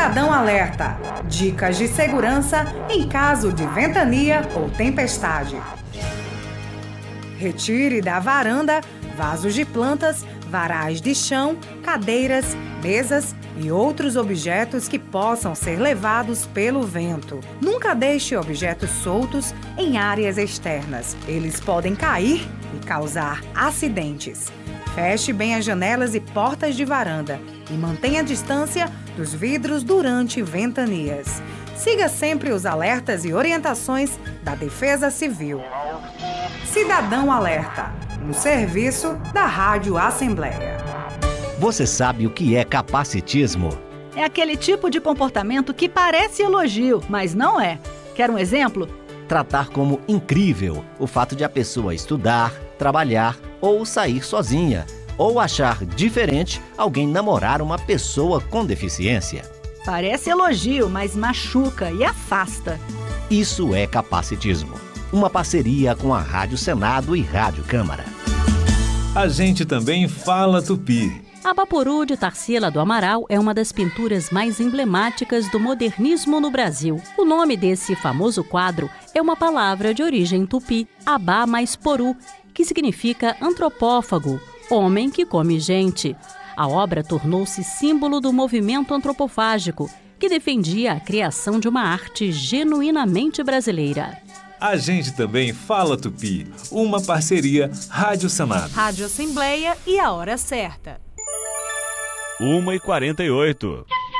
Cidadão Alerta. Dicas de segurança em caso de ventania ou tempestade. Retire da varanda vasos de plantas, varais de chão, cadeiras, mesas e outros objetos que possam ser levados pelo vento. Nunca deixe objetos soltos em áreas externas. Eles podem cair e causar acidentes. Feche bem as janelas e portas de varanda e mantenha a distância dos vidros durante ventanias. Siga sempre os alertas e orientações da Defesa Civil. Cidadão Alerta, um serviço da Rádio Assembleia. Você sabe o que é capacitismo? É aquele tipo de comportamento que parece elogio, mas não é. Quer um exemplo? Tratar como incrível o fato de a pessoa estudar, trabalhar ou sair sozinha, ou achar diferente alguém namorar uma pessoa com deficiência. Parece elogio, mas machuca e afasta. Isso é capacitismo. Uma parceria com a Rádio Senado e Rádio Câmara. A gente também fala tupi. A Baporu de Tarsila do Amaral é uma das pinturas mais emblemáticas do modernismo no Brasil. O nome desse famoso quadro é uma palavra de origem tupi, abá mais poru, que significa antropófago, homem que come gente. A obra tornou-se símbolo do movimento antropofágico, que defendia a criação de uma arte genuinamente brasileira. A gente também fala tupi, uma parceria Rádio Senado, Rádio Assembleia e a hora certa. 1h48.